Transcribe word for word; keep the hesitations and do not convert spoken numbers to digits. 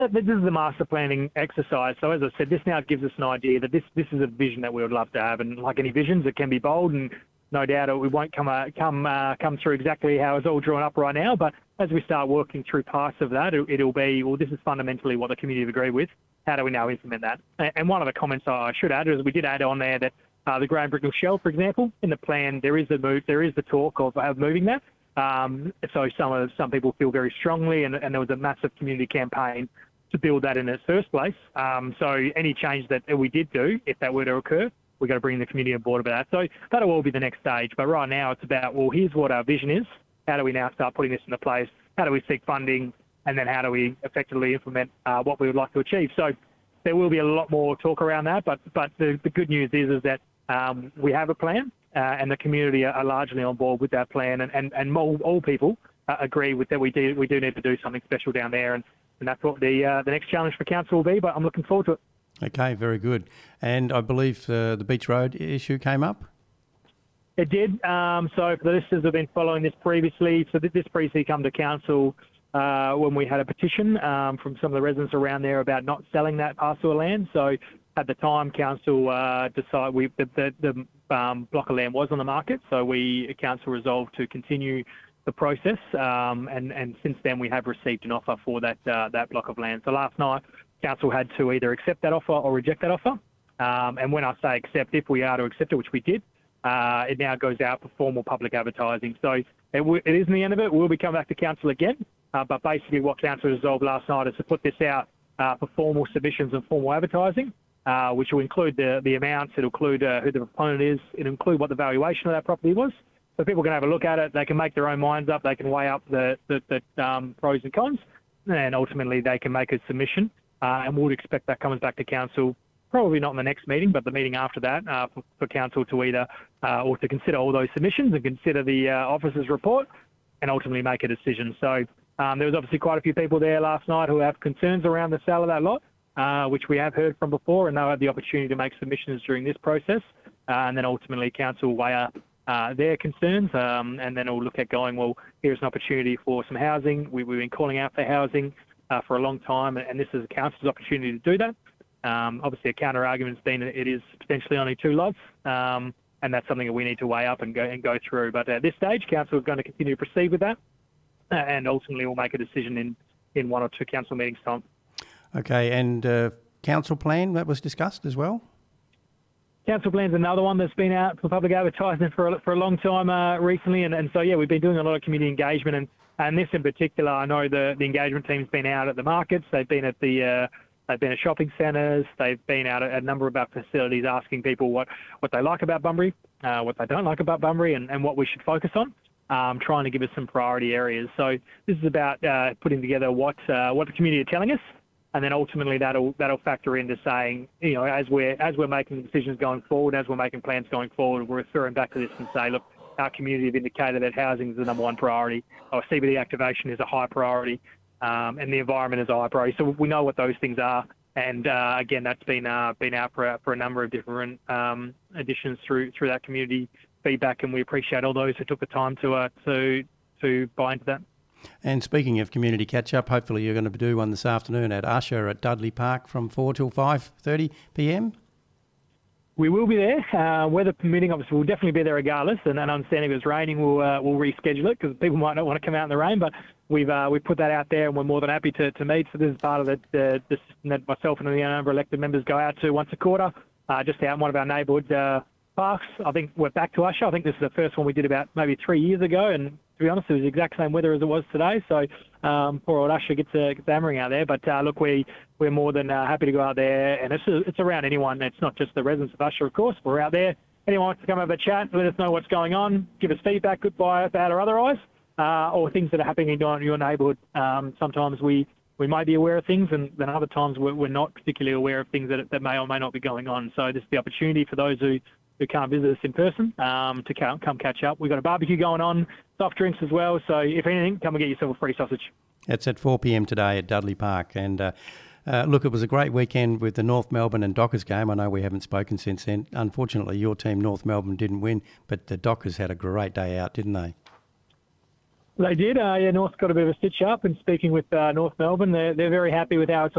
This is the master planning exercise. So as I said, this now gives us an idea that this this is a vision that we would love to have. And like any visions, it can be bold, and no doubt it won't come uh, come uh, come through exactly how it's all drawn up right now. But as we start working through parts of that, it, it'll be, well, this is fundamentally what the community have agreed with. How do we now implement that? And one of the comments I should add is we did add on there that uh, the Graham Bricknell Shell, for example, in the plan, there is the move, there is the talk of, of moving that. Um, so some of some people feel very strongly, and, and there was a massive community campaign to build that in its first place. Um, so any change that we did do, if that were to occur, we've got to bring the community on board about that. So that'll all be the next stage. But right now it's about, well, here's what our vision is. How do we now start putting this into place? How do we seek funding? And then how do we effectively implement uh, what we would like to achieve? So there will be a lot more talk around that. But but the, the good news is, is that um, we have a plan uh, and the community are, are largely on board with that plan. And, and, and all, all people uh, agree with that we do, we do need to do something special down there. And And that's what the uh, the next challenge for council will be, but I'm looking forward to it. Okay, very good. And I believe uh, the Beach Road issue came up? It did. Um, so for the listeners who have been following this previously, so this previously come to council uh, when we had a petition um, from some of the residents around there about not selling that parcel of land. So at the time, council uh, decided we, the, the, the um, block of land was on the market, so we council resolved to continue the process, um, and, and since then we have received an offer for that uh, that block of land. So last night, council had to either accept that offer or reject that offer. Um, and when I say accept, if we are to accept it, which we did, uh, it now goes out for formal public advertising. So it, w- it isn't the end of it. We'll be coming back to council again. Uh, but basically what council resolved last night is to put this out uh, for formal submissions and formal advertising, uh, which will include the, the amounts, it'll include uh, who the proponent is, it'll include what the valuation of that property was. So people can have a look at it, they can make their own minds up, they can weigh up the, the, the um, pros and cons, and ultimately they can make a submission. Uh, and we would expect that comes back to council, probably not in the next meeting, but the meeting after that, uh, for, for council to either, uh, or to consider all those submissions and consider the uh, officer's report and ultimately make a decision. So um, there was obviously quite a few people there last night who have concerns around the sale of that lot, uh, which we have heard from before, and they'll have the opportunity to make submissions during this process. Uh, and then ultimately council will weigh up Uh, their concerns, um, and then we'll look at going, well, here's an opportunity for some housing. We, we've been calling out for housing uh, for a long time, and this is the council's opportunity to do that. Um, obviously, a counter argument's been that it is potentially only two lots, um, and that's something that we need to weigh up and go and go through. But at this stage, council is going to continue to proceed with that, uh, and ultimately we'll make a decision in, in one or two council meetings' time. Okay, and uh, council plan, that was discussed as well? Council plan's another one that's been out for public advertising for a, for a long time uh, recently, and, and so yeah, we've been doing a lot of community engagement, and, and this in particular, I know the, the engagement team's been out at the markets, they've been at the uh, they've been at shopping centres, they've been out at a number of our facilities asking people what, what they like about Bunbury, uh, what they don't like about Bunbury, and, and what we should focus on, um, trying to give us some priority areas. So this is about uh, putting together what uh, what the community are telling us. And then ultimately that'll that'll factor into saying, you know, as we're as we're making decisions going forward, as we're making plans going forward, we're referring back to this and say, look, our community have indicated that housing is the number one priority, or C B D activation is a high priority, um, and the environment is a high priority. So we know what those things are. And uh, again, that's been uh, been out for for a number of different um, additions through through that community feedback, and we appreciate all those who took the time to uh, to to buy into that. And speaking of community catch-up, hopefully you're going to do one this afternoon at Usher at Dudley Park from four till five thirty p m. We will be there. Uh, weather permitting, obviously, we'll definitely be there regardless. And, and understanding if it's raining, we'll uh, we'll reschedule it because people might not want to come out in the rain. But we've uh, we've put that out there, and we're more than happy to, to meet. So this is part of the, the, the system that myself and the number of elected members go out to once a quarter, uh, just out in one of our neighbourhood uh, parks. I think we're back to Usher. I think this is the first one we did about maybe three years ago, and to be honest, it was the exact same weather as it was today. So um, poor old Usher gets, uh, gets hammering out there. But uh, look, we, we're more than uh, happy to go out there. And it's it's around anyone. It's not just the residents of Usher, of course. We're out there. Anyone wants to come have a chat, let us know what's going on, give us feedback, good, bad, or otherwise, uh, or things that are happening in your neighbourhood. Um, sometimes we, we might be aware of things, and then other times we're, we're not particularly aware of things that, that may or may not be going on. So this is the opportunity for those who who can't visit us in person, um, to come, come catch up. We've got a barbecue going on, soft drinks as well. So if anything, come and get yourself a free sausage. It's at four p m today at Dudley Park. And uh, uh, look, it was a great weekend with the North Melbourne and Dockers game. I know we haven't spoken since then. Unfortunately, your team, North Melbourne, didn't win, but the Dockers had a great day out, didn't they? They did. Uh, yeah, North got a bit of a stitch up, and speaking with uh, North Melbourne, they're, they're very happy with how it's